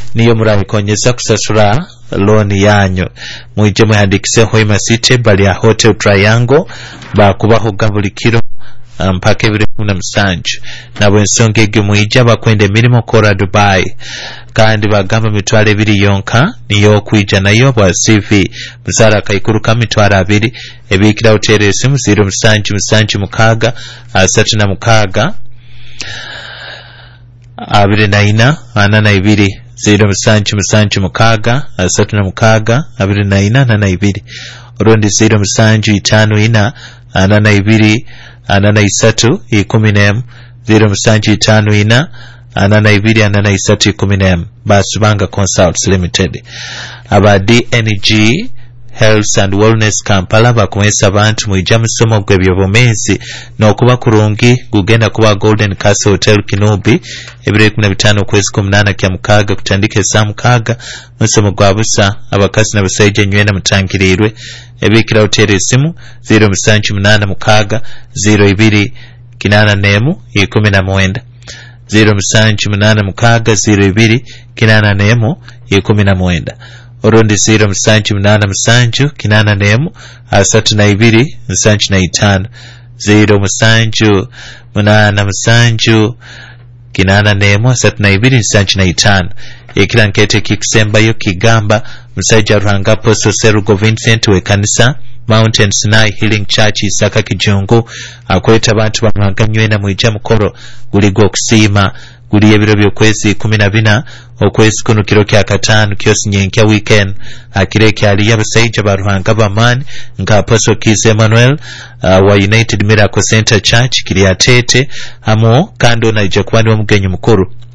niyo murabikonyeza kusasula loan yanyu mwije mwandikise Hoima City bali ya Hotel Triangle bakubaho buli kiro mpaka 2017 nabo ensonga egyo mwija bakwenda emirimu kola Dubai kandi bagamba mitwalo 2 yonka niyo kwija nayo bwa CV msara kaikuru ka mitwalo 2 ebikira hotel esimu 0776 36 29 42 0776 36 29 orundi 0754 42 83 10 0754 42 83 10 Basubanga Consults Limited aba DNG Health and Wellness Kampala bakumesa abantu mwija musomo gw'ebyobumezi n'okuba kurungi gugenda kuba Golden Castle Hotel Kinubi 2015 kwezi 18 kya mukaga kutandika saa mukaga musomo gwa busa abakazi n'abasajja nywena mutangirirwe ebikira hotel esimu 0786 02 kinana 19 0786 02 kinana orundi 0787 kinana 32 75 0787 kinana 32 75 ekira nkete kikisembayo kigamba musajja Ruhanga Apostle Serugo Vincent we kanisa Mountain Sinai Healing Church Isaka Kijungu akweta abantu bamwaganywena mwija mukoro guligo okusiima guli ebiro by'okwezi 14 okwezi kuno kiro kya katano kyosi nyenkya weekend akireke ali y'abasajja ba Ruhanga bamani nga Apostle Kiss Emmanuel wa United Miracle Center Church kiri atete amo kando naija kuba ni omugenyi mukuru